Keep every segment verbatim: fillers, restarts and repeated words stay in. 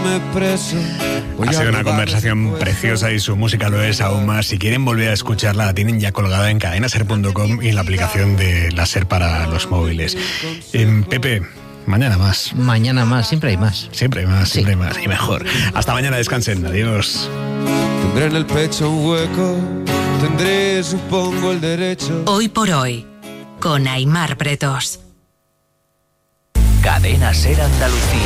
meterme preso. Ha sido una conversación preciosa y su música lo es aún más. Si quieren volver a escucharla, la tienen ya colgada en cadena ser punto com y en la aplicación de la SER para los móviles. Eh, Pepe, mañana más. Mañana más, siempre hay más. Siempre hay más, Sí. siempre hay más y mejor. Hasta mañana, descansen. Adiós. Tendré en el pecho un hueco, tendré, supongo, el derecho. Hoy por hoy, con Aimar Bretos. Cadena SER Andalucía.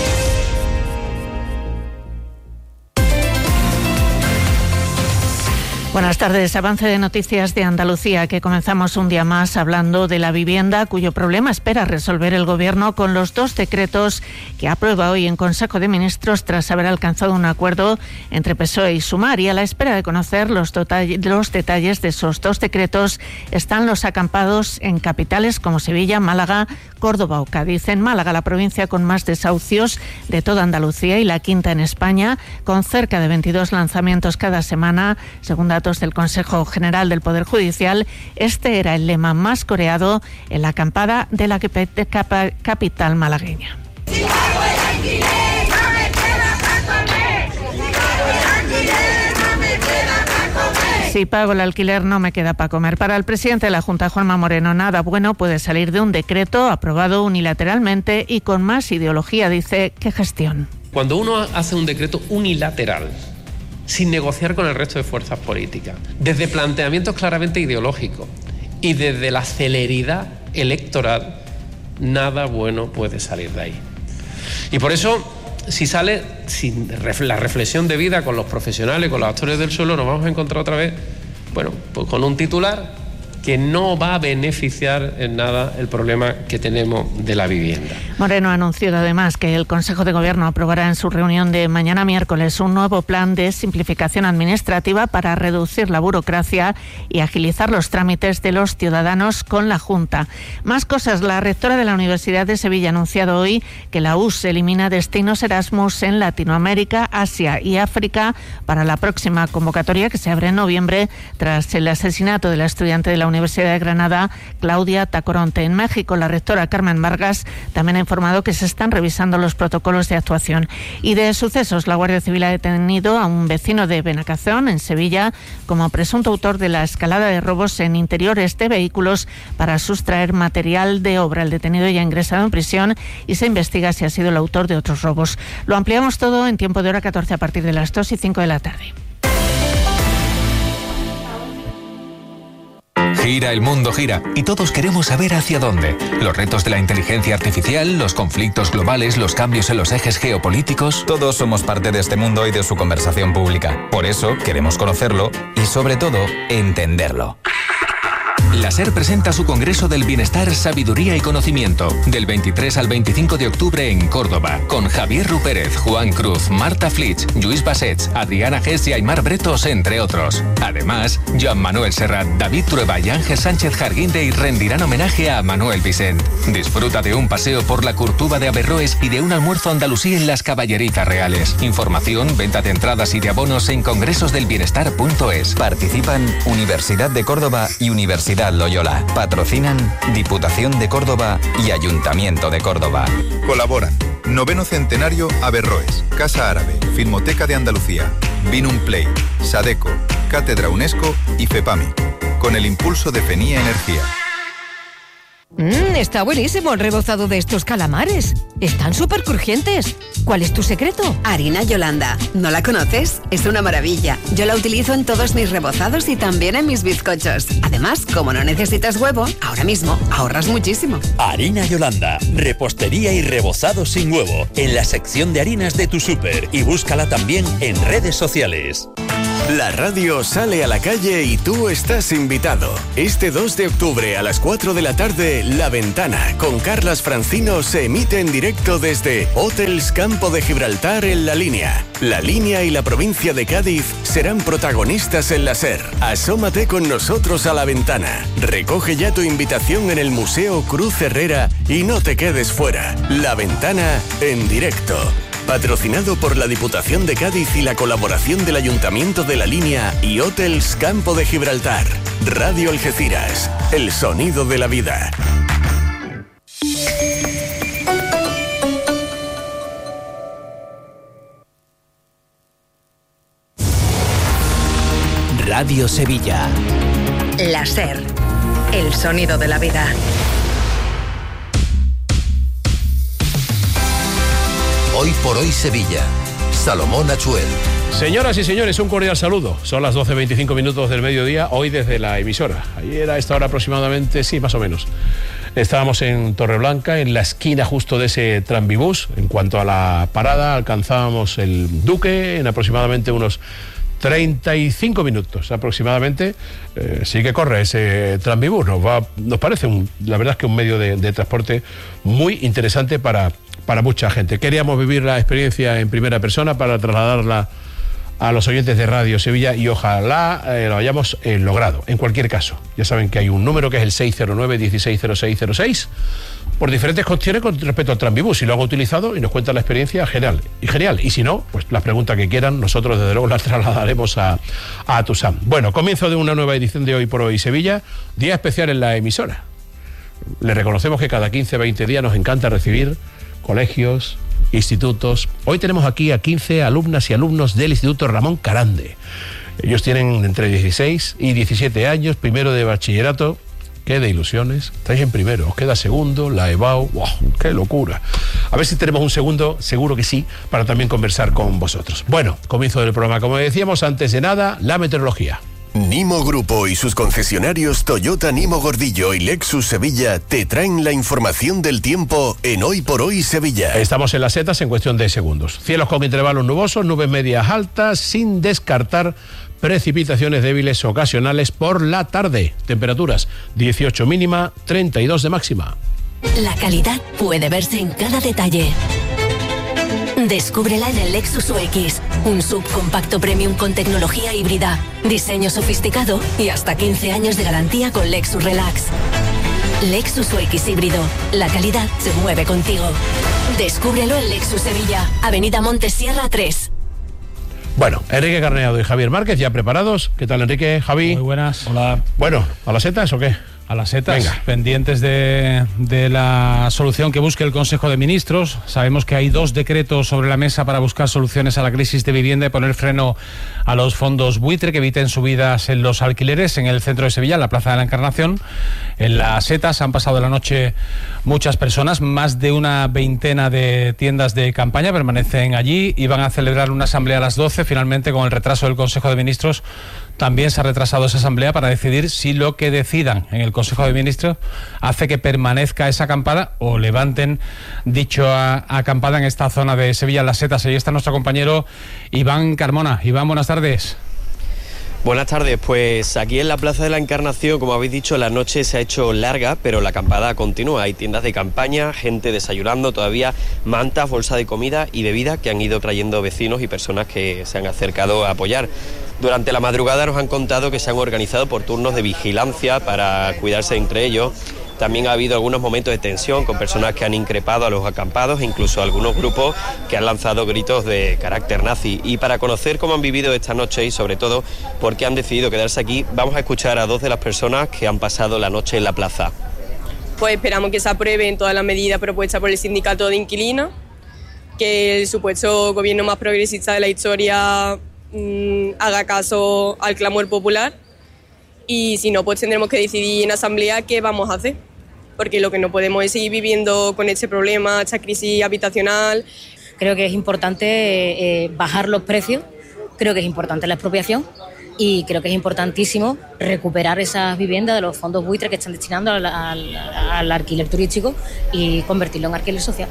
Buenas tardes. Avance de noticias de Andalucía, que comenzamos un día más hablando de la vivienda, cuyo problema espera resolver el Gobierno con los dos decretos que aprueba hoy en Consejo de Ministros tras haber alcanzado un acuerdo entre P S O E y Sumar. Y a la espera de conocer los, los detalles de esos dos decretos están los acampados en capitales como Sevilla, Málaga, Córdoba o Cádiz. En Málaga, la provincia con más desahucios de toda Andalucía y la quinta en España, con cerca de veintidós lanzamientos cada semana, según datos del Consejo General del Poder Judicial. Este era el lema más coreado en la acampada de la capital malagueña. Si pago el alquiler no me queda para comer. Para el presidente de la Junta, Juanma Moreno, nada bueno puede salir de un decreto aprobado unilateralmente y con más ideología, dice, que gestión. Cuando uno hace un decreto unilateral, sin negociar con el resto de fuerzas políticas, desde planteamientos claramente ideológicos y desde la celeridad electoral, nada bueno puede salir de ahí. Y por eso, si sale sin la reflexión debida con los profesionales, con los actores del suelo, nos vamos a encontrar otra vez, bueno, pues con un titular que no va a beneficiar en nada el problema que tenemos de la vivienda. Moreno ha anunciado además que el Consejo de Gobierno aprobará en su reunión de mañana miércoles un nuevo plan de simplificación administrativa para reducir la burocracia y agilizar los trámites de los ciudadanos con la Junta. Más cosas. La rectora de la Universidad de Sevilla ha anunciado hoy que la U S elimina destinos Erasmus en Latinoamérica, Asia y África para la próxima convocatoria, que se abre en noviembre tras el asesinato de la estudiante de la Universidad de Granada, Claudia Tacoronte. En México, la rectora Carmen Vargas también ha informado que se están revisando los protocolos de actuación. Y de sucesos, la Guardia Civil ha detenido a un vecino de Benacazón, en Sevilla, como presunto autor de la escalada de robos en interiores de vehículos para sustraer material de obra. El detenido ya ha ingresado en prisión y se investiga si ha sido el autor de otros robos. Lo ampliamos todo en tiempo de hora catorce a partir de las dos y cinco de la tarde. Gira, el mundo gira, y todos queremos saber hacia dónde. Los retos de la inteligencia artificial, los conflictos globales, los cambios en los ejes geopolíticos. Todos somos parte de este mundo y de su conversación pública. Por eso queremos conocerlo y, sobre todo, entenderlo. La SER presenta su Congreso del Bienestar, Sabiduría y Conocimiento, del veintitrés al veinticinco de octubre en Córdoba, con Javier Rupérez, Juan Cruz, Marta Flitsch, Lluís Bassets, Adriana Gess y Aimar Bretos, entre otros. Además, Joan Manuel Serrat, David Trueba y Ángel Sánchez Jarguindey rendirán homenaje a Manuel Vicent. Disfruta de un paseo por la Curtuba de Averroes y de un almuerzo andalusí en las Caballerizas Reales. Información, venta de entradas y de abonos en congresos del bienestar punto es. Participan Universidad de Córdoba y Universidad Loyola. Patrocinan Diputación de Córdoba y Ayuntamiento de Córdoba. Colaboran Noveno Centenario Averroes, Casa Árabe, Filmoteca de Andalucía, Vinum Play, Sadeco, Cátedra UNESCO y FEPAMI, con el impulso de Fenía Energía. Mmm, está buenísimo el rebozado de estos calamares. Están súper crujientes. ¿Cuál es tu secreto? Harina Yolanda. ¿No la conoces? Es una maravilla. Yo la utilizo en todos mis rebozados y también en mis bizcochos. Además, como no necesitas huevo, ahora mismo ahorras muchísimo. Harina Yolanda. Repostería y rebozado sin huevo. En la sección de harinas de tu súper. Y búscala también en redes sociales. La radio sale a la calle y tú estás invitado. Este dos de octubre a las cuatro de la tarde, La Ventana, con Carlas Francino, se emite en directo desde Hotels Campo de Gibraltar en La Línea. La Línea y la provincia de Cádiz serán protagonistas en la SER. Asómate con nosotros a La Ventana. Recoge ya tu invitación en el Museo Cruz Herrera y no te quedes fuera. La Ventana en directo. Patrocinado por la Diputación de Cádiz y la colaboración del Ayuntamiento de La Línea y Hotels Campo de Gibraltar. Radio Algeciras, el sonido de la vida. Radio Sevilla. La SER, el sonido de la vida. Hoy por hoy Sevilla. Salomón Achuel. Señoras y señores, un cordial saludo. Son las doce veinticinco minutos del mediodía, hoy desde la emisora. Ayer a esta hora aproximadamente, sí, más o menos. Estábamos en Torreblanca, en la esquina justo de ese tranvibús. En cuanto a la parada, alcanzábamos el Duque en aproximadamente unos treinta y cinco minutos aproximadamente. Eh, sí que corre ese tranvibús. Nos, va, nos parece, un, la verdad es que un medio de, de transporte muy interesante para, para mucha gente. Queríamos vivir la experiencia en primera persona para trasladarla a los oyentes de Radio Sevilla y ojalá eh, lo hayamos eh, logrado. En cualquier caso, ya saben que hay un número que es el seis cero nueve, dieciséis cero seis cero seis por diferentes cuestiones con respecto al tranvibús. Si lo han utilizado y nos cuentan la experiencia, genial. Y genial. Y si no, pues las preguntas que quieran, nosotros desde luego las trasladaremos a, a Tusam. Bueno, comienzo de una nueva edición de Hoy por Hoy Sevilla, día especial en la emisora. Le reconocemos que cada quince, veinte días nos encanta recibir colegios, institutos. Hoy tenemos aquí a quince alumnas y alumnos del Instituto Ramón Carande. Ellos tienen entre dieciséis y diecisiete años, primero de bachillerato. Qué de ilusiones. Estáis en primero, os queda segundo, la EBAU. ¡Wow! ¡Qué locura! A ver si tenemos un segundo, seguro que sí, para también conversar con vosotros. Bueno, comienzo del programa. Como decíamos, antes de nada, la meteorología. Nimo Grupo y sus concesionarios Toyota Nimo Gordillo y Lexus Sevilla te traen la información del tiempo en Hoy por Hoy Sevilla. Estamos en las setas en cuestión de segundos. Cielos con intervalos nubosos, nubes medias altas, sin descartar precipitaciones débiles ocasionales por la tarde. Temperaturas dieciocho mínima, treinta y dos de máxima. La calidad puede verse en cada detalle. Descúbrela en el Lexus U X, un subcompacto premium con tecnología híbrida, diseño sofisticado y hasta quince años de garantía con Lexus Relax. Lexus U X híbrido, la calidad se mueve contigo. Descúbrelo en Lexus Sevilla, Avenida Montesierra tres. Bueno, Enrique Carneado y Javier Márquez ya preparados. ¿Qué tal, Enrique? Javi. Muy buenas. Hola. Bueno, ¿a las setas o qué? A las setas, Venga. Pendientes de, de la solución que busque el Consejo de Ministros. Sabemos que hay dos decretos sobre la mesa para buscar soluciones a la crisis de vivienda y poner freno a los fondos buitre que eviten subidas en los alquileres en el centro de Sevilla, en la Plaza de la Encarnación. En las setas han pasado la noche muchas personas, más de una veintena de tiendas de campaña permanecen allí y van a celebrar una asamblea a las doce. Finalmente, con el retraso del Consejo de Ministros, también se ha retrasado esa asamblea para decidir si lo que decidan en el Consejo de Ministros hace que permanezca esa acampada o levanten dicha acampada en esta zona de Sevilla, en las setas. Ahí está nuestro compañero Iván Carmona. Iván, buenas tardes. Buenas tardes, pues aquí en la Plaza de la Encarnación, como habéis dicho, la noche se ha hecho larga, pero la acampada continúa. Hay tiendas de campaña, gente desayunando, todavía mantas, bolsas de comida y bebida que han ido trayendo vecinos y personas que se han acercado a apoyar. Durante la madrugada nos han contado que se han organizado por turnos de vigilancia para cuidarse entre ellos. También ha habido algunos momentos de tensión con personas que han increpado a los acampados e incluso algunos grupos que han lanzado gritos de carácter nazi. Y para conocer cómo han vivido esta noche y sobre todo por qué han decidido quedarse aquí, vamos a escuchar a dos de las personas que han pasado la noche en la plaza. Pues esperamos que se aprueben todas las medidas propuestas por el sindicato de inquilinos, que el supuesto gobierno más progresista de la historia mmm, haga caso al clamor popular. Y si no, pues tendremos que decidir en asamblea qué vamos a hacer, porque lo que no podemos es seguir viviendo con este problema, esta crisis habitacional. Creo que es importante eh, bajar los precios, creo que es importante la expropiación y creo que es importantísimo recuperar esas viviendas de los fondos buitres que están destinando al, al, al alquiler turístico y convertirlo en alquiler social.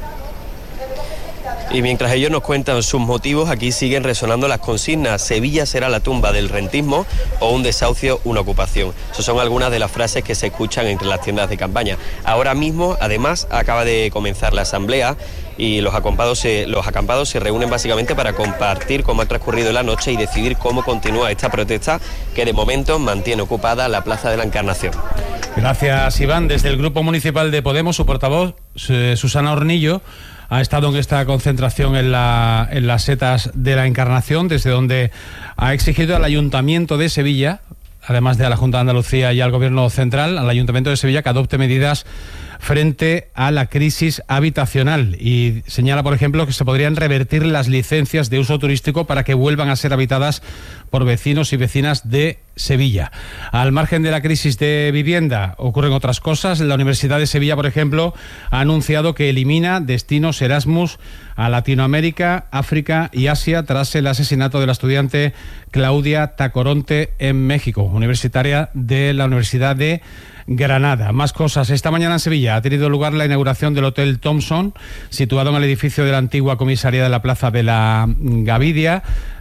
Y mientras ellos nos cuentan sus motivos, aquí siguen resonando las consignas: Sevilla será la tumba del rentismo o un desahucio, una ocupación. Esas son algunas de las frases que se escuchan entre las tiendas de campaña. Ahora mismo, además, acaba de comenzar la asamblea y los acampados se, los acampados se reúnen básicamente para compartir cómo ha transcurrido la noche y decidir cómo continúa esta protesta que de momento mantiene ocupada la Plaza de la Encarnación. Gracias, Iván. Desde el Grupo Municipal de Podemos, su portavoz, Susana Hornillo, ha estado en esta concentración en, la, en las setas de la Encarnación, desde donde ha exigido al Ayuntamiento de Sevilla, además de a la Junta de Andalucía y al Gobierno Central, al Ayuntamiento de Sevilla que adopte medidas frente a la crisis habitacional, y señala, por ejemplo, que se podrían revertir las licencias de uso turístico para que vuelvan a ser habitadas por vecinos y vecinas de Sevilla. Al margen de la crisis de vivienda ocurren otras cosas. La Universidad de Sevilla, por ejemplo, ha anunciado que elimina destinos Erasmus a Latinoamérica, África y Asia tras el asesinato de la estudiante Claudia Tacoronte en México, universitaria de la Universidad de Granada. Más cosas. Esta mañana en Sevilla ha tenido lugar la inauguración del Hotel Thompson, situado en el edificio de la antigua comisaría de la Plaza de la Gavidia.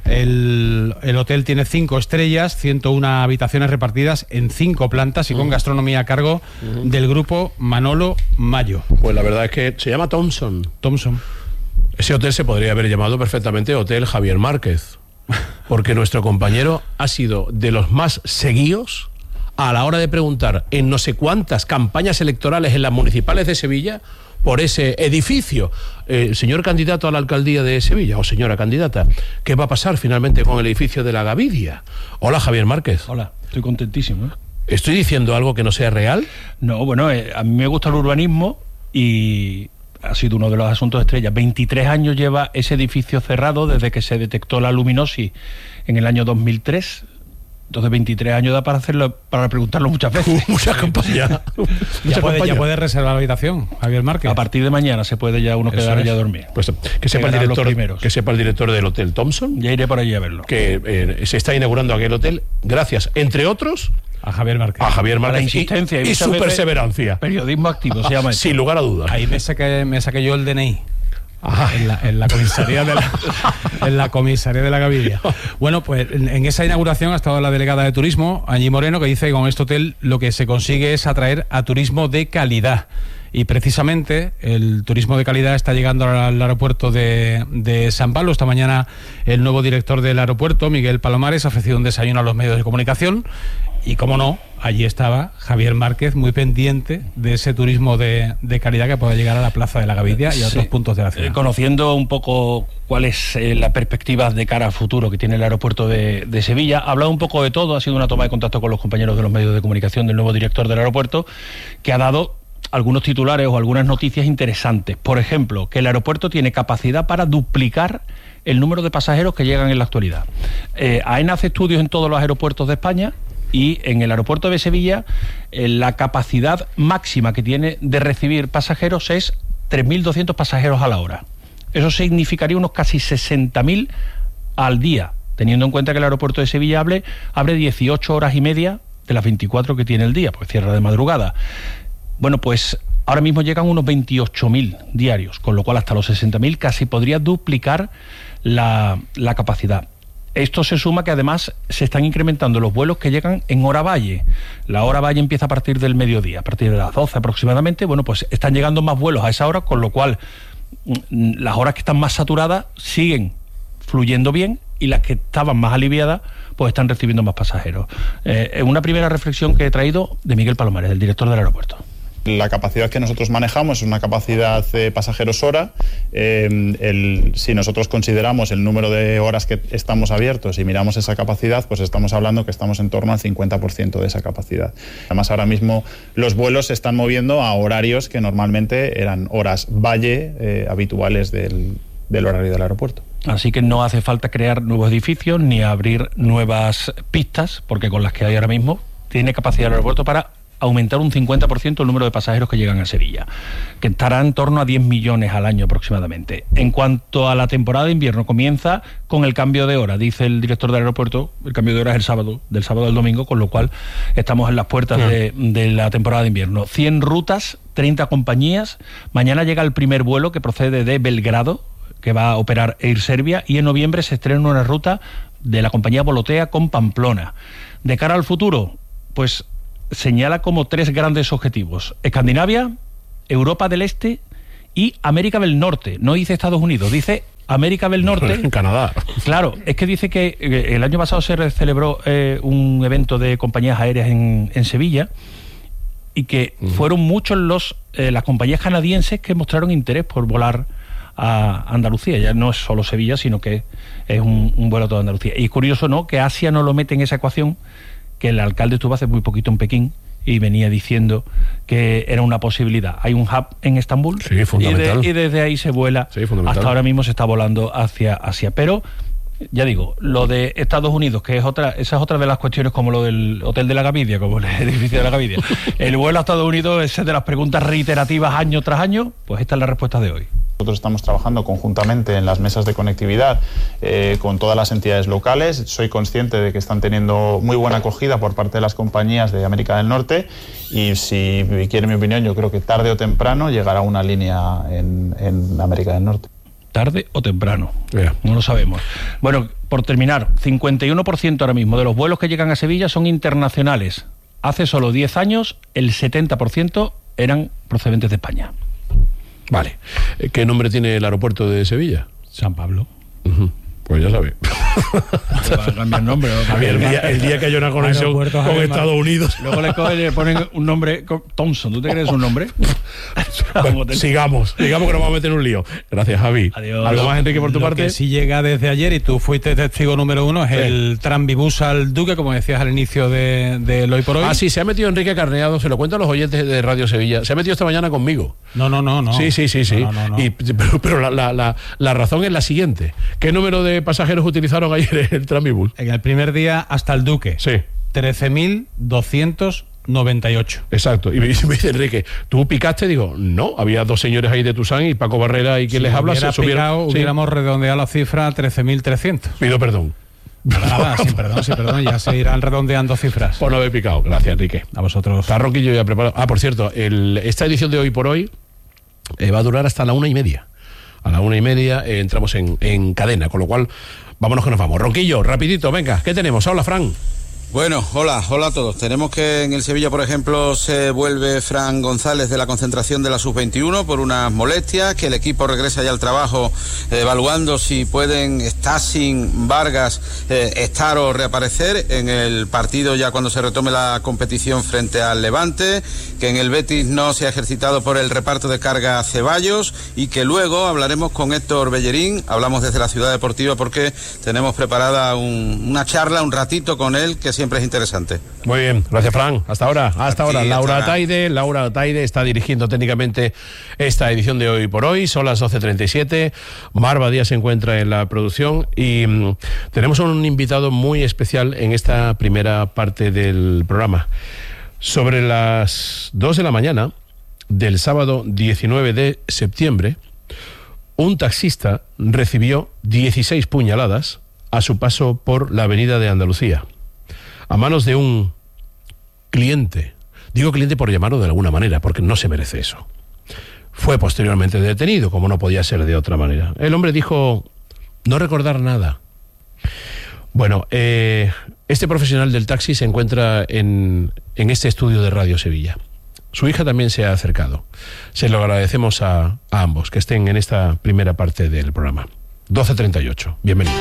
El, el hotel tiene cinco estrellas, ciento una habitaciones repartidas en cinco plantas y con gastronomía a cargo uh-huh. del grupo Manolo Mayo. Pues la verdad es que se llama Thompson. Thompson. Ese hotel se podría haber llamado perfectamente Hotel Javier Márquez, porque nuestro compañero ha sido de los más seguidos a la hora de preguntar en no sé cuántas campañas electorales en las municipales de Sevilla por ese edificio. Eh, señor candidato a la alcaldía de Sevilla, o señora candidata, ¿qué va a pasar finalmente con el edificio de la Gavidia? Hola, Javier Márquez. Hola, estoy contentísimo, ¿eh? ¿Estoy diciendo algo que no sea real? No, bueno, eh, a mí me gusta el urbanismo y ha sido uno de los asuntos estrellas. veintitrés años lleva ese edificio cerrado desde que se detectó la luminosis en el año dos mil tres. Entonces veintitrés años da para hacerlo, para preguntarlo muchas veces. Muchas campañas. Ya puede, ya puede reservar la habitación, Javier Márquez. A partir de mañana se puede ya uno quedar ya a dormir. Pues que sepa, el director, que sepa el director del Hotel Thompson. Ya iré por allí a verlo. Que eh, se está inaugurando aquel hotel gracias, entre otros, a Javier Márquez. A Javier Márquez. A la insistencia y, y su perseverancia. Periodismo activo se llama. Sin lugar a dudas. Ahí me saqué, me saqué yo el D N I. Ah, en, la, en la comisaría de la en la comisaría de la Gavidia. Bueno, pues en, en esa inauguración ha estado la delegada de turismo, Angie Moreno, que dice que con este hotel lo que se consigue es atraer a turismo de calidad. Y precisamente el turismo de calidad está llegando al aeropuerto de, de San Pablo. Esta mañana el nuevo director del aeropuerto, Miguel Palomares, ha ofrecido un desayuno a los medios de comunicación. Y cómo no, allí estaba Javier Márquez, muy pendiente de ese turismo de, de calidad que pueda llegar a la Plaza de la Gavidia y a otros sí. puntos de la ciudad. Eh, conociendo un poco cuál es eh, la perspectiva de cara al futuro que tiene el aeropuerto de, de Sevilla, ha hablado un poco de todo, ha sido una toma de contacto con los compañeros de los medios de comunicación del nuevo director del aeropuerto, que ha dado algunos titulares o algunas noticias interesantes. Por ejemplo, que el aeropuerto tiene capacidad para duplicar el número de pasajeros que llegan en la actualidad. Eh, AENA hace estudios en todos los aeropuertos de España y en el aeropuerto de Sevilla eh, la capacidad máxima que tiene de recibir pasajeros es tres mil doscientos pasajeros a la hora. Eso significaría unos casi sesenta mil al día, teniendo en cuenta que el aeropuerto de Sevilla abre, abre dieciocho horas y media de las veinticuatro que tiene el día, pues cierra de madrugada. Bueno, pues ahora mismo llegan unos veintiocho mil diarios, con lo cual hasta los sesenta mil casi podría duplicar la, la capacidad. Esto se suma que además se están incrementando los vuelos que llegan en hora valle. La hora valle empieza a partir del mediodía, a partir de las doce aproximadamente. Bueno, pues están llegando más vuelos a esa hora, con lo cual las horas que están más saturadas siguen fluyendo bien y las que estaban más aliviadas pues están recibiendo más pasajeros. Eh, una primera reflexión que he traído de Miguel Palomares, el director del aeropuerto. La capacidad que nosotros manejamos es una capacidad de pasajeros hora. Eh, el, si nosotros consideramos el número de horas que estamos abiertos y miramos esa capacidad, pues estamos hablando que estamos en torno al cincuenta por ciento de esa capacidad. Además, ahora mismo los vuelos se están moviendo a horarios que normalmente eran horas valle eh, habituales del, del horario del aeropuerto. Así que no hace falta crear nuevos edificios ni abrir nuevas pistas, porque con las que hay ahora mismo tiene capacidad el aeropuerto para aumentar un cincuenta por ciento el número de pasajeros que llegan a Sevilla, que estará en torno a diez millones al año aproximadamente. En cuanto a la temporada de invierno, comienza con el cambio de hora, dice el director del aeropuerto. El cambio de hora es el sábado, del sábado al domingo, con lo cual estamos en las puertas sí. de, de la temporada de invierno. cien rutas, treinta compañías. Mañana llega el primer vuelo que procede de Belgrado, que va a operar Air Serbia, y en noviembre se estrena una ruta de la compañía Volotea con Pamplona. De cara al futuro, pues señala como tres grandes objetivos: Escandinavia, Europa del Este y América del Norte. No dice Estados Unidos, dice América del Norte. En Canadá. Claro, es que dice que el año pasado se celebró eh, un evento de compañías aéreas en, en Sevilla y que uh-huh. fueron muchos los eh, las compañías canadienses que mostraron interés por volar a Andalucía. Ya no es solo Sevilla, sino que es un, un vuelo a toda Andalucía. Y es curioso, ¿no?, que Asia no lo mete en esa ecuación, que el alcalde estuvo hace muy poquito en Pekín y venía diciendo que era una posibilidad. Hay un hub en Estambul, sí, fundamental. Y, de, y desde ahí se vuela, sí, hasta ahora mismo se está volando hacia Asia. Pero ya digo, lo de Estados Unidos, que es otra, esa es otra de las cuestiones, como lo del Hotel de la Gavidia, como el edificio de la Gavidia. El vuelo a Estados Unidos es de las preguntas reiterativas año tras año, pues esta es la respuesta de hoy. Nosotros estamos trabajando conjuntamente en las mesas de conectividad eh, con todas las entidades locales. Soy consciente de que están teniendo muy buena acogida por parte de las compañías de América del Norte y, si quiere mi opinión, yo creo que tarde o temprano llegará una línea en, en América del Norte. Tarde o temprano, yeah. No lo sabemos. Bueno, por terminar, cincuenta y uno por ciento ahora mismo de los vuelos que llegan a Sevilla son internacionales. Hace solo diez años el setenta por ciento eran procedentes de España. Vale. ¿Qué nombre tiene el aeropuerto de Sevilla? San Pablo. Uh-huh. Pues ya sabe. Va a cambiar nombre. Javier, el, día, el día que haya una conexión con Javier, Estados Unidos. Luego le, cogen, le ponen un nombre, Thompson. ¿Tú te crees un nombre? Bueno, sigamos, sigamos que nos vamos a meter en un lío. Gracias, Javi. Adiós. ¿Algo más, Enrique, por tu Lo parte? Que sí llega desde ayer, y tú fuiste testigo número uno, es sí. el Tranvibús al Duque, como decías al inicio de, de Hoy por Hoy. Ah, sí, se ha metido Enrique Carneado, se lo cuento a los oyentes de Radio Sevilla. Se ha metido esta mañana conmigo. No, no, no. no. Sí, sí, sí, sí. No, no, no. Y, pero pero la, la, la, la razón es la siguiente. ¿Qué número de pasajeros utilizaron ayer el Tranvibús? En el primer día hasta el Duque. Sí. trece mil doscientos noventa y ocho. Exacto. Y me dice, me dice Enrique, ¿tú picaste? Digo, no, había dos señores ahí de Tusán y Paco Barrera y quien si les habla se subieron. Picado, sí. Hubiéramos redondeado la cifra a trece mil trescientos. Pido perdón. Nada, sin perdón, sin perdón, ya se irán redondeando cifras. Por no haber picado. Gracias, Enrique. A vosotros. Está Roquillo ya preparado. Ah, por cierto, el, esta edición de Hoy por Hoy eh, va a durar hasta la una y media. A la una y media eh, entramos en, en cadena, con lo cual vámonos que nos vamos. Ronquillo, rapidito, venga, ¿qué tenemos? Hola, Fran. Bueno, hola, hola a todos. Tenemos que en el Sevilla, por ejemplo, se vuelve Fran González de la concentración de la sub veintiuno por unas molestias, que el equipo regresa ya al trabajo eh, evaluando si pueden Stasin, Vargas eh, estar o reaparecer en el partido ya cuando se retome la competición frente al Levante, que en el Betis no se ha ejercitado por el reparto de carga Ceballos y que luego hablaremos con Héctor Bellerín, hablamos desde la Ciudad Deportiva porque tenemos preparada un, una charla, un ratito con él que siempre es interesante. Muy bien, gracias, Fran. Hasta ahora, hasta Aquí, ahora. Laura Taide, Laura Taide está dirigiendo técnicamente esta edición de Hoy por Hoy. Son las doce treinta y siete. Mar Badía se encuentra en la producción y mmm, tenemos un invitado muy especial en esta primera parte del programa. Sobre las dos de la mañana del sábado diecinueve de septiembre, un taxista recibió dieciséis puñaladas a su paso por la avenida de Andalucía, a manos de un cliente. Digo cliente por llamarlo de alguna manera, porque no se merece eso. Fue posteriormente detenido, como no podía ser de otra manera. El hombre dijo no recordar nada. Bueno, eh, este profesional del taxi se encuentra en, en este estudio de Radio Sevilla. Su hija también se ha acercado. Se lo agradecemos a, a ambos que estén en esta primera parte del programa. doce treinta y ocho. Bienvenidos.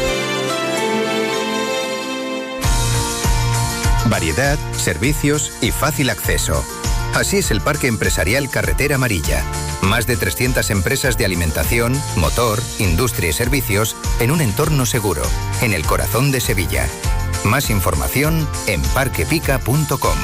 Variedad, servicios y fácil acceso. Así es el Parque Empresarial Carretera Amarilla. Más de trescientas empresas de alimentación, motor, industria y servicios en un entorno seguro, en el corazón de Sevilla. Más información en parquepica punto com.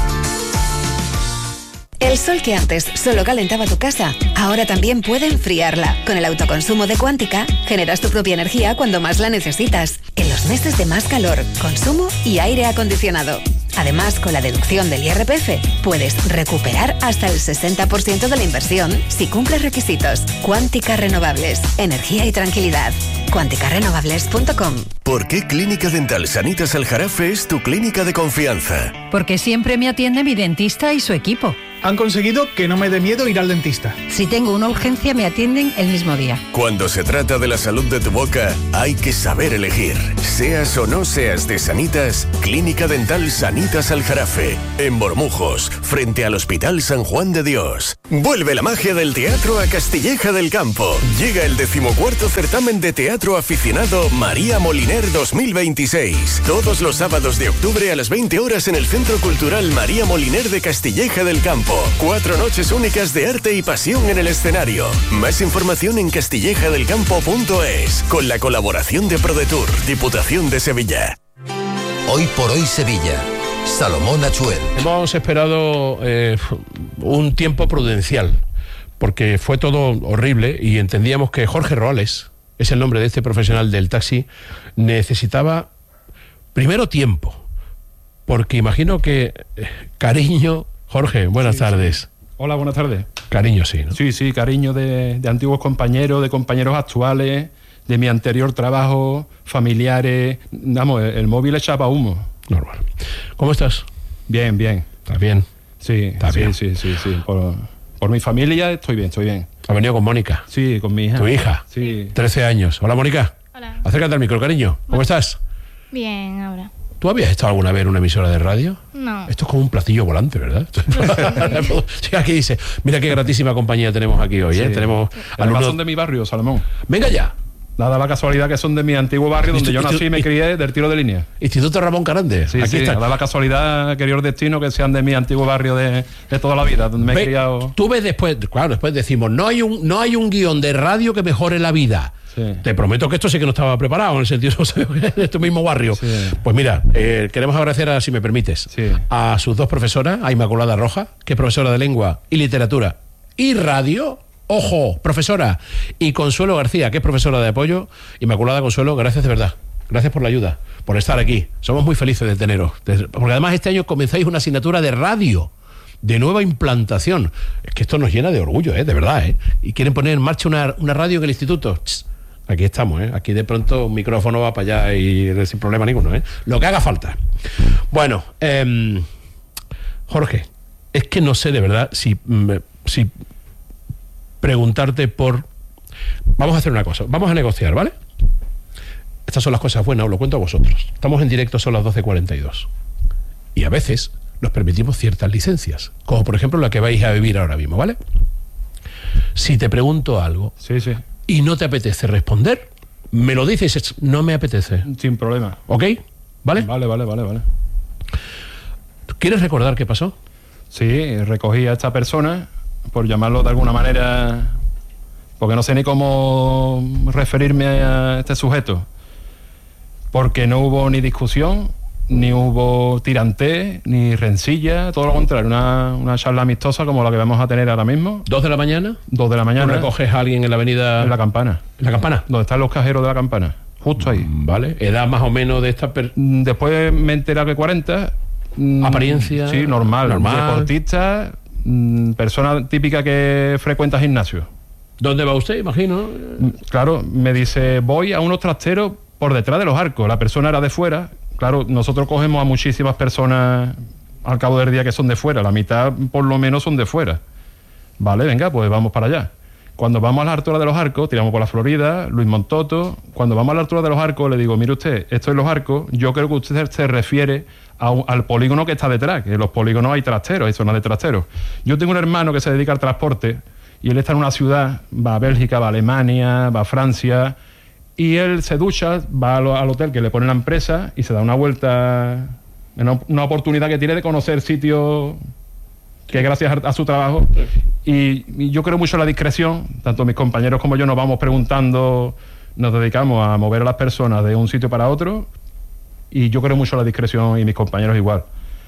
El sol que antes solo calentaba tu casa, ahora también puede enfriarla. Con el autoconsumo de Cuántica, generas tu propia energía cuando más la necesitas. En los meses de más calor, consumo y aire acondicionado. Además, con la deducción del I R P F, puedes recuperar hasta el sesenta por ciento de la inversión si cumples requisitos. Cuántica Renovables. Energía y tranquilidad. cuántica renovables punto com. ¿Por qué Clínica Dental Sanitas Aljarafe es tu clínica de confianza? Porque siempre me atiende mi dentista y su equipo. Han conseguido que no me dé miedo ir al dentista. Si tengo una urgencia, me atienden el mismo día. Cuando se trata de la salud de tu boca, hay que saber elegir. Seas o no seas de Sanitas, Clínica Dental Sanitas Aljarafe, en Bormujos, frente al Hospital San Juan de Dios. Vuelve la magia del teatro a Castilleja del Campo. Llega el decimocuarto certamen de teatro aficionado María Moliner dos mil veintiséis. Todos los sábados de octubre a las veinte horas en el Centro Cultural María Moliner de Castilleja del Campo. Cuatro noches únicas de arte y pasión en el escenario. Más información en castilleja del campo punto es, con la colaboración de ProDetour, Diputación de Sevilla. Hoy por Hoy Sevilla. Salomón Achuel. Hemos esperado eh, un tiempo prudencial, porque fue todo horrible y entendíamos que Jorge Roales, es el nombre de este profesional del taxi, necesitaba primero tiempo, porque imagino que eh, cariño. Jorge, buenas sí, tardes. Sí. Hola, buenas tardes. Cariño, sí, ¿no? Sí, sí, cariño de, de antiguos compañeros, de compañeros actuales, de mi anterior trabajo, familiares. Vamos, el, el móvil echaba humo. Normal. ¿Cómo estás? Bien, bien. ¿Estás bien? Sí, ¿Estás sí, bien? sí, sí, sí. Por, por mi familia estoy bien, estoy bien. ¿Has venido con Mónica? Sí, con mi hija. ¿Tu hija? Sí. trece años. Hola, Mónica. Hola. Acércate al micro, cariño. ¿Cómo estás? Bien, ahora. ¿Tú habías estado alguna vez en una emisora de radio? No. Esto es como un platillo volante, ¿verdad? Sí, aquí dice, mira qué gratísima compañía tenemos aquí hoy, ¿eh? Sí. Tenemos Además alumnos... son de mi barrio, Salomón. Venga ya. Nada la casualidad que son de mi antiguo barrio donde yo nací y me crié del tiro de línea. Instituto Ramón Carande. Sí, aquí sí, está. nada la casualidad, querido destino, que sean de mi antiguo barrio de, de toda la vida, donde me Ve, he criado. Tú ves después, claro, después decimos, no hay un, no hay un guión de radio que mejore la vida. Sí. Te prometo que esto sí que no estaba preparado, en el sentido de este mismo barrio. Sí. Pues mira, eh, queremos agradecer, a, si me permites, sí. a sus dos profesoras, a Inmaculada Roja, que es profesora de lengua y literatura y radio. Ojo, profesora, y Consuelo García, que es profesora de apoyo. Inmaculada, Consuelo, gracias de verdad. Gracias por la ayuda, por estar aquí. Somos muy felices de teneros. Porque además este año comenzáis una asignatura de radio, de nueva implantación. Es que esto nos llena de orgullo, ¿eh? De verdad, ¿eh? Y quieren poner en marcha una, una radio en el instituto. Ch, aquí estamos, ¿eh? Aquí de pronto un micrófono va para allá y sin problema ninguno, ¿eh? Lo que haga falta. Bueno, eh, Jorge, es que no sé de verdad si... si preguntarte por... Vamos a hacer una cosa, vamos a negociar, ¿vale? Estas son las cosas buenas, os lo cuento a vosotros. Estamos en directo, son las doce cuarenta y dos. Y a veces nos permitimos ciertas licencias, como por ejemplo la que vais a vivir ahora mismo, ¿vale? Si te pregunto algo sí, sí. y no te apetece responder, me lo dices, no me apetece. Sin problema. ¿Ok? ¿Vale? Vale, vale, vale, vale. ¿Quieres recordar qué pasó? Sí, recogí a esta persona, por llamarlo de alguna manera, porque no sé ni cómo referirme a este sujeto, porque no hubo ni discusión, ni hubo tirantez, ni rencilla, todo lo contrario, una, una charla amistosa como la que vamos a tener ahora mismo. ¿Dos de la mañana? Dos de la mañana. ¿Tú recoges a alguien en la avenida? En la Campana. ¿En la Campana? Donde están los cajeros de la Campana, justo ahí. Vale, ¿edad más o menos de esta persona? Después me enteré que cuarenta. ¿Apariencia? Sí, normal, normal. Deportista, persona típica que frecuenta gimnasio. ¿Dónde va usted, imagino? Claro, me dice, voy a unos trasteros por detrás de los arcos. La persona era de fuera. Claro, nosotros cogemos a muchísimas personas al cabo del día que son de fuera. La mitad, por lo menos, son de fuera. Vale, venga, pues vamos para allá. Cuando vamos a la altura de los arcos, tiramos por la Florida, Luis Montoto. Cuando vamos a la altura de los arcos, le digo, mire usted, esto es los arcos. Yo creo que usted se refiere a un, al polígono que está detrás, que en los polígonos hay trasteros, hay zonas de trasteros. Yo tengo un hermano que se dedica al transporte y él está en una ciudad, va a Bélgica, va a Alemania, va a Francia, y él se ducha, va al, al hotel que le pone la empresa y se da una vuelta, una, una oportunidad que tiene de conocer sitios que gracias a, a su trabajo, y, y yo creo mucho en la discreción. Tanto mis compañeros como yo nos vamos preguntando, nos dedicamos a mover a las personas de un sitio para otro, y yo creo mucho en la discreción y mis compañeros igual.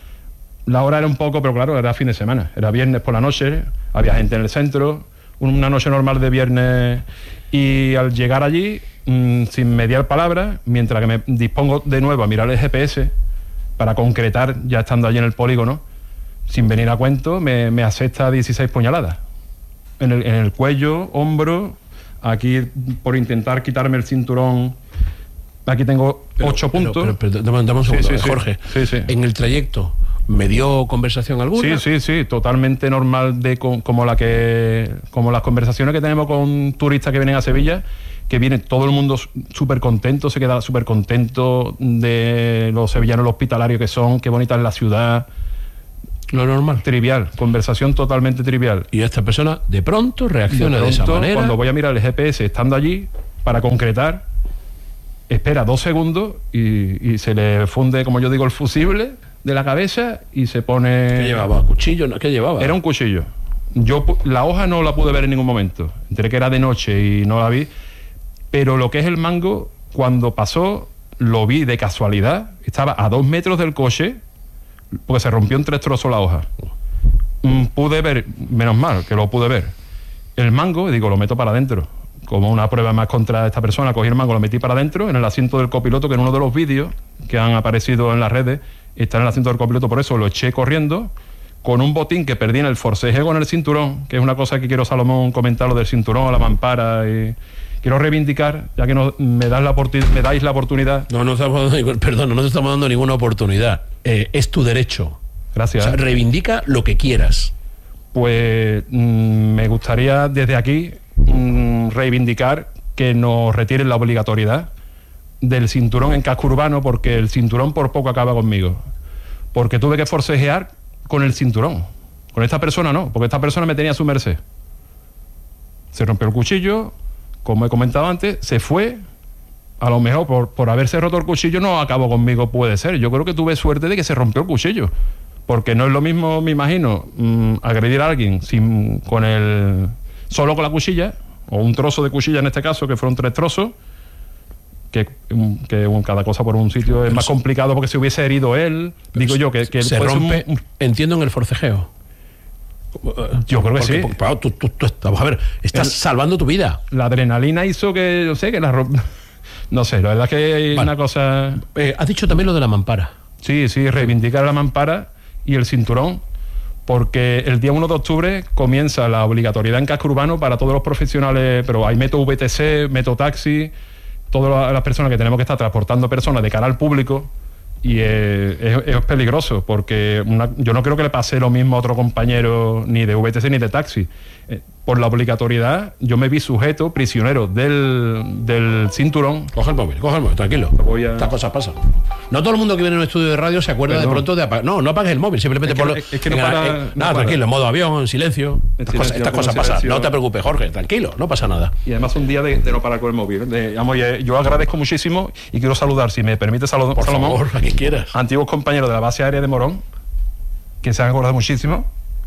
La hora era un poco, pero claro, era fin de semana, era viernes por la noche, había gente en el centro, una noche normal de viernes, y al llegar allí, mmm, sin mediar palabras, mientras que me dispongo de nuevo a mirar el G P S para concretar, ya estando allí en el polígono, sin venir a cuento, me, me asesta dieciséis puñaladas. En el, en el cuello, hombro, aquí por intentar quitarme el cinturón, aquí tengo ocho puntos. Pero, pero, pero dame, dame un segundo, sí, sí, Jorge. Sí, sí. En el trayecto, ¿me dio conversación alguna? Sí, sí, sí, totalmente normal, de con, como la que como las conversaciones que tenemos con turistas que vienen a Sevilla, que viene todo el mundo súper contento, se queda súper contento de los sevillanos, los hospitalarios que son, qué bonita es la ciudad. Lo normal. Trivial, conversación totalmente trivial. Y esta persona de pronto reacciona de, pronto, de esa manera. Cuando voy a mirar el G P S estando allí para concretar, espera dos segundos y, y se le funde, como yo digo, el fusible de la cabeza y se pone... ¿Qué llevaba? ¿Cuchillo? ¿Qué llevaba? Era un cuchillo. Yo la hoja no la pude ver en ningún momento. Enteré que era de noche y no la vi. Pero lo que es el mango, cuando pasó, lo vi de casualidad. Estaba a dos metros del coche, porque se rompió en tres trozos la hoja. Mm, pude ver, menos mal que lo pude ver, el mango, y digo, lo meto para adentro. Como una prueba más contra esta persona, cogí el mango, lo metí para adentro, en el asiento del copiloto, que en uno de los vídeos que han aparecido en las redes, está en el asiento del copiloto, por eso lo eché corriendo, con un botín que perdí en el forcejeo con el cinturón, que es una cosa que quiero, Salomón, comentar, lo del cinturón, la mampara, y quiero reivindicar, ya que no, me, das la me dais la oportunidad. No, no estamos dando, perdón, no te estamos dando ninguna oportunidad. Eh, es tu derecho. Gracias. O sea, reivindica lo que quieras. Pues mmm, me gustaría desde aquí mmm, reivindicar que nos retiren la obligatoriedad del cinturón en casco urbano, porque el cinturón por poco acaba conmigo. Porque tuve que forcejear con el cinturón. Con esta persona no, porque esta persona me tenía a su merced. Se rompió el cuchillo, como he comentado antes, se fue. A lo mejor por, por haberse roto el cuchillo no acabó conmigo, puede ser. Yo creo que tuve suerte de que se rompió el cuchillo. Porque no es lo mismo, me imagino, mmm, agredir a alguien sin, con el, solo con la cuchilla, o un trozo de cuchilla en este caso, que fueron tres trozos, que, que cada cosa por un sitio es pero más sí. complicado, porque si hubiese herido él, digo yo, que, que se rompe, un, entiendo, en el forcejeo. Yo creo que porque, sí. Porque, claro, tú, tú, tú, vamos a ver, estás el, salvando tu vida. La adrenalina hizo que, no sé, que la romp... No sé, la verdad es que hay vale. una cosa... Eh, has dicho también lo de la mampara. Sí, sí, reivindicar la mampara y el cinturón, porque el día uno de octubre comienza la obligatoriedad en casco urbano para todos los profesionales, pero hay método V T C, método taxi, todas las personas que tenemos que estar transportando personas de cara al público, y eh, es, es peligroso, porque una, yo no creo que le pase lo mismo a otro compañero ni de V T C ni de taxi. Eh, por la obligatoriedad, yo me vi sujeto, prisionero del, del cinturón. Coge el móvil, coge el móvil, tranquilo. A... Estas cosas pasan. No todo el mundo que viene en un estudio de radio se acuerda Perdón. de pronto de apagar. No, no apagues el móvil, simplemente es que, por lo... Es que no para, eh, no nada, para. tranquilo, en modo avión, en silencio. En estas silencio, cosas, estas cosas pasan. No te preocupes, Jorge, tranquilo, no pasa nada. Y además un día de, de no parar con el móvil. De, digamos, yo agradezco muchísimo y quiero saludar, si me permite, Salomón, por favor, a quien quieras. Antiguos compañeros de la base aérea de Morón, que se han acordado muchísimo.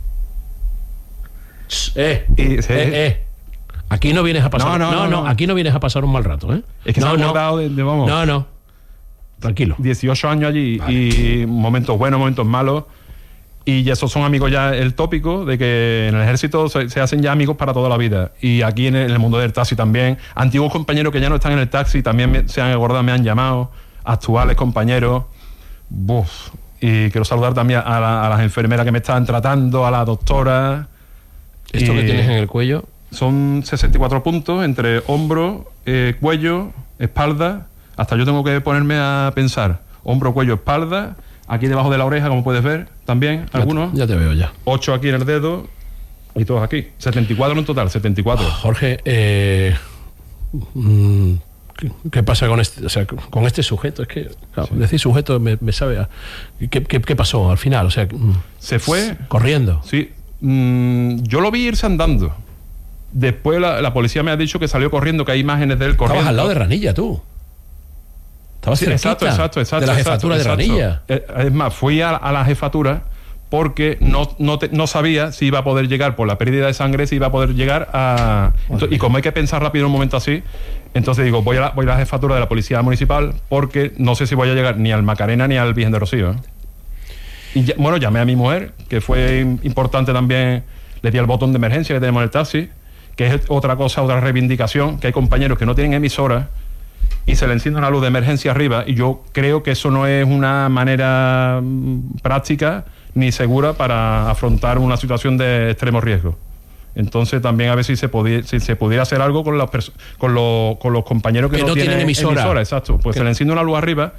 Eh, y, sí. eh, eh. Aquí no vienes a pasar. No no, no, no, no, aquí no vienes a pasar un mal rato, ¿eh? Es que no, se han acordado no. de, de, vamos. No, no. Tranquilo. dieciocho años allí, vale. Y momentos buenos, momentos malos. Y esos son amigos ya, el tópico de que en el ejército se, se hacen ya amigos para toda la vida. Y aquí en el, en el mundo del taxi también. Antiguos compañeros que ya no están en el taxi también me, se han acordado, me han llamado. Actuales compañeros. Buf. Y quiero saludar también a, la, a las enfermeras que me están tratando, a la doctora. ¿Esto y que tienes en el cuello? Son sesenta y cuatro puntos entre hombro, eh, cuello, espalda. Hasta yo tengo que ponerme a pensar. Hombro, cuello, espalda. Aquí debajo de la oreja, como puedes ver, también, ya algunos. Te, ya te veo ya. ocho aquí en el dedo y todos aquí. setenta y cuatro en total, setenta y cuatro. Oh, Jorge, eh, mmm, ¿qué, ¿qué pasa con este, o sea, con este sujeto? Es que, claro, sí. decir sujeto me, me sabe a... ¿Qué, qué, ¿Qué pasó al final? O sea, se fue... Corriendo. Sí. Mm, yo lo vi irse andando. Después la, la policía me ha dicho que salió corriendo, que hay imágenes de él corriendo. Estabas al lado de Ranilla, tú. Estabas sí, exacto, exacto, exacto. De la jefatura exacto, de Ranilla. Es más, fui a, a la jefatura porque no, no, te, no sabía si iba a poder llegar por la pérdida de sangre, si iba a poder llegar a... Entonces, y como hay que pensar rápido en un momento así, entonces digo, voy a, la, voy a la jefatura de la policía municipal porque no sé si voy a llegar ni al Macarena ni al Virgen de Rocío, ¿eh? Y ya, bueno, llamé a mi mujer, que fue importante también, le di el botón de emergencia que tenemos en el taxi, que es otra cosa, otra reivindicación, que hay compañeros que no tienen emisora y se le enciende una luz de emergencia arriba, y yo creo que eso no es una manera práctica ni segura para afrontar una situación de extremo riesgo. Entonces también a ver si se podía, si se pudiera hacer algo con los, con los, con los compañeros que, que no, no tienen, tienen emisora. emisora. Exacto, pues que se le enciende una luz arriba.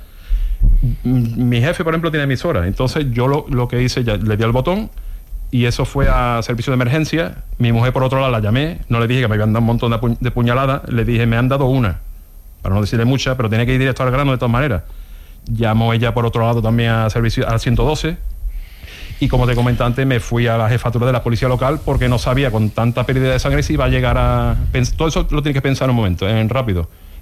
Mi jefe, por ejemplo, tiene emisora. Entonces yo lo, lo que hice, ya le di al botón y eso fue a servicio de emergencia. Mi mujer, por otro lado, la llamé. No le dije que me habían dado un montón de, pu de puñaladas. Le dije, me han dado una. Para no decirle muchas, pero tiene que ir directo al grano de todas maneras. Llamó ella, por otro lado, también a servicio al ciento doce. Y como te comenté antes, me fui a la jefatura de la policía local porque no sabía con tanta pérdida de sangre si iba a llegar a... Todo eso lo tienes que pensar en un momento, en rápido.